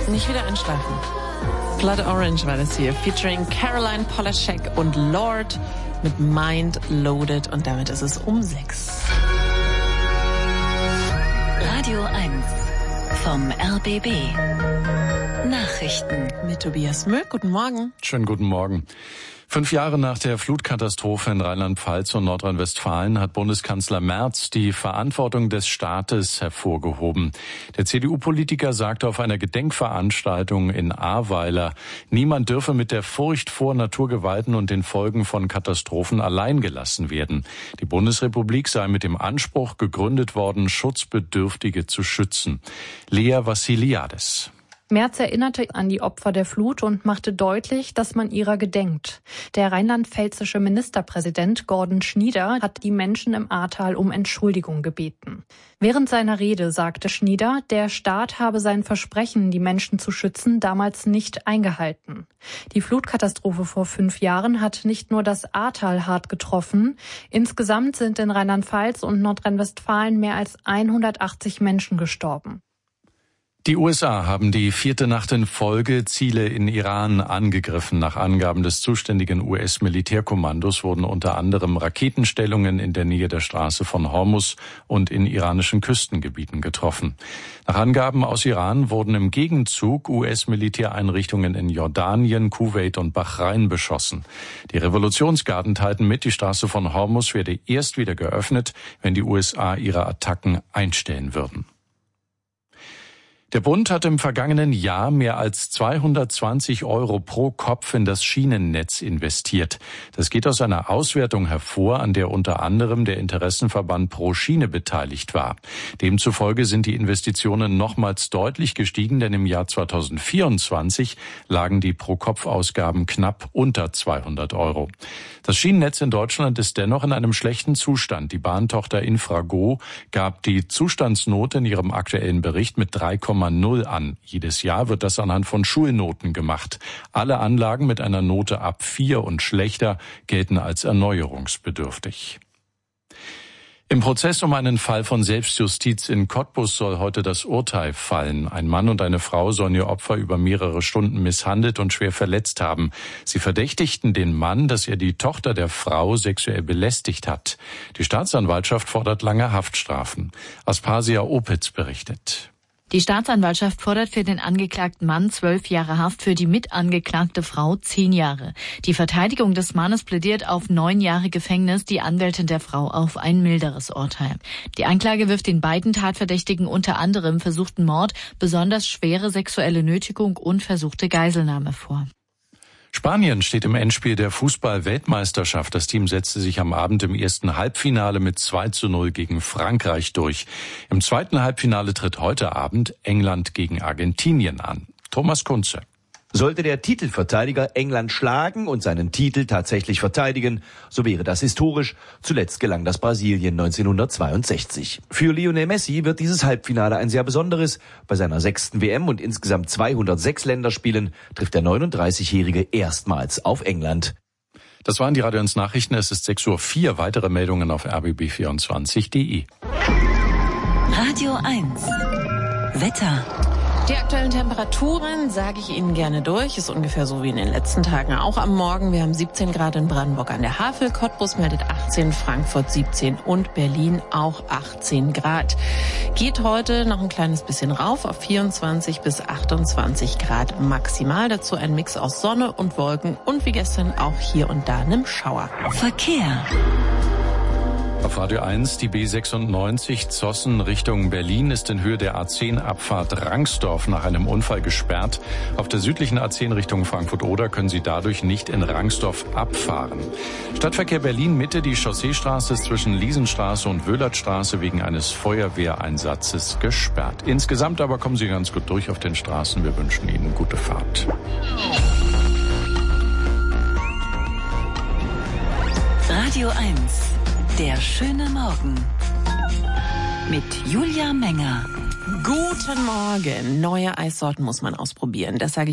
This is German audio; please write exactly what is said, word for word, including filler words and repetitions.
Nicht wieder einschlafen. Blood Orange war das hier, featuring Caroline Polachek und Lord mit Mind Loaded. Und damit ist es um sechs. Radio eins vom R B B. Nachrichten Mit Tobias Müll. Guten Morgen. Schönen guten Morgen. Fünf Jahre nach der Flutkatastrophe in Rheinland-Pfalz und Nordrhein-Westfalen hat Bundeskanzler Merz die Verantwortung des Staates hervorgehoben. Der C D U-Politiker sagte auf einer Gedenkveranstaltung in Ahrweiler, niemand dürfe mit der Furcht vor Naturgewalten und den Folgen von Katastrophen allein gelassen werden. Die Bundesrepublik sei mit dem Anspruch gegründet worden, Schutzbedürftige zu schützen. Lea Vassiliades. Merz erinnerte an die Opfer der Flut und machte deutlich, dass man ihrer gedenkt. Der rheinland-pfälzische Ministerpräsident Gordon Schnieder hat die Menschen im Ahrtal um Entschuldigung gebeten. Während seiner Rede sagte Schnieder, der Staat habe sein Versprechen, die Menschen zu schützen, damals nicht eingehalten. Die Flutkatastrophe vor fünf Jahren hat nicht nur das Ahrtal hart getroffen. Insgesamt sind in Rheinland-Pfalz und Nordrhein-Westfalen mehr als hundertachtzig Menschen gestorben. Die U S A haben die vierte Nacht in Folge Ziele in Iran angegriffen. Nach Angaben des zuständigen U S-Militärkommandos wurden unter anderem Raketenstellungen in der Nähe der Straße von Hormuz und in iranischen Küstengebieten getroffen. Nach Angaben aus Iran wurden im Gegenzug U S-Militäreinrichtungen in Jordanien, Kuwait und Bahrain beschossen. Die Revolutionsgarden teilten mit, die Straße von Hormuz werde erst wieder geöffnet, wenn die U S A ihre Attacken einstellen würden. Der Bund hat im vergangenen Jahr mehr als zweihundertzwanzig Euro pro Kopf in das Schienennetz investiert. Das geht aus einer Auswertung hervor, an der unter anderem der Interessenverband Pro Schiene beteiligt war. Demzufolge sind die Investitionen nochmals deutlich gestiegen, denn im Jahr zweitausendvierundzwanzig lagen die Pro-Kopf-Ausgaben knapp unter zweihundert Euro. Das Schienennetz in Deutschland ist dennoch in einem schlechten Zustand. Die Bahntochter Infrago gab die Zustandsnote in ihrem aktuellen Bericht mit drei Komma null an. Jedes Jahr wird das anhand von Schulnoten gemacht. Alle Anlagen mit einer Note ab vier und schlechter gelten als erneuerungsbedürftig. Im Prozess um einen Fall von Selbstjustiz in Cottbus soll heute das Urteil fallen. Ein Mann und eine Frau sollen ihr Opfer über mehrere Stunden misshandelt und schwer verletzt haben. Sie verdächtigten den Mann, dass er die Tochter der Frau sexuell belästigt hat. Die Staatsanwaltschaft fordert lange Haftstrafen. Aspasia Opitz berichtet. Die Staatsanwaltschaft fordert für den angeklagten Mann zwölf Jahre Haft, für die mitangeklagte Frau zehn Jahre. Die Verteidigung des Mannes plädiert auf neun Jahre Gefängnis, die Anwältin der Frau auf ein milderes Urteil. Die Anklage wirft den beiden Tatverdächtigen unter anderem versuchten Mord, besonders schwere sexuelle Nötigung und versuchte Geiselnahme vor. Spanien steht im Endspiel der Fußball-Weltmeisterschaft. Das Team setzte sich am Abend im ersten Halbfinale mit zwei zu null gegen Frankreich durch. Im zweiten Halbfinale tritt heute Abend England gegen Argentinien an. Thomas Kunze. Sollte der Titelverteidiger England schlagen und seinen Titel tatsächlich verteidigen, so wäre das historisch. Zuletzt gelang das Brasilien neunzehnhundertzweiundsechzig. Für Lionel Messi wird dieses Halbfinale ein sehr besonderes. Bei seiner sechsten W M und insgesamt zweihundertsechs Länderspielen trifft der neununddreißigjährige erstmals auf England. Das waren die Radio eins Nachrichten. Es ist sechs Uhr vier. Weitere Meldungen auf r b b vierundzwanzig punkt d e. Radio eins Wetter. Die aktuellen Temperaturen sage ich Ihnen gerne durch. Ist ungefähr so wie in den letzten Tagen auch am Morgen. Wir haben siebzehn Grad in Brandenburg an der Havel. Cottbus meldet achtzehn, Frankfurt siebzehn und Berlin auch achtzehn Grad. Geht heute noch ein kleines bisschen rauf auf vierundzwanzig bis achtundzwanzig Grad maximal. Dazu ein Mix aus Sonne und Wolken und wie gestern auch hier und da einem Schauer. Verkehr. Auf Radio eins, die B sechsundneunzig Zossen Richtung Berlin ist in Höhe der A zehn Abfahrt Rangsdorf nach einem Unfall gesperrt. Auf der südlichen A zehn Richtung Frankfurt-Oder können Sie dadurch nicht in Rangsdorf abfahren. Stadtverkehr Berlin Mitte, die Chausseestraße ist zwischen Liesenstraße und Wöhlertstraße wegen eines Feuerwehreinsatzes gesperrt. Insgesamt aber kommen Sie ganz gut durch auf den Straßen. Wir wünschen Ihnen gute Fahrt. Radio eins. Der schöne Morgen mit Julia Menger. Guten Morgen. Neue Eissorten muss man ausprobieren. Das sage ich